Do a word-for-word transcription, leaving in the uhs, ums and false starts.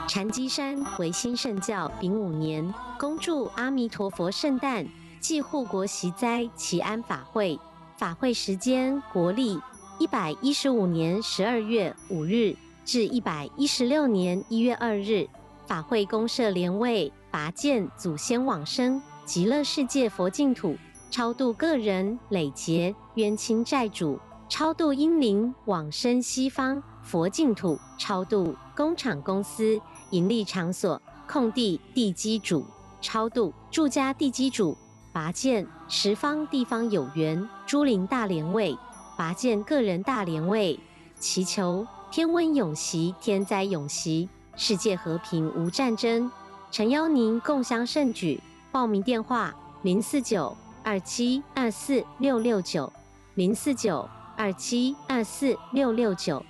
禅机山维新圣教丙午年，恭祝阿弥陀佛圣诞暨护国息灾祈安法会。法会时间国历一百一十五年十二月五日至一百一十六年一月二日。法会公设莲位，拔剑祖先往生极乐世界佛净土，超度个人累劫冤亲债主，超度阴灵往生西方佛净土，超度工厂公司盈利场所空地地基主，超度住家地基主，拔剑十方地方有缘诸灵大莲位，拔剑个人大莲位，祈求天温永息，天灾永息，世界和平无战争。诚邀您共襄盛举。报名电话：零四九二七二四六六九，零四九二七二四六六九。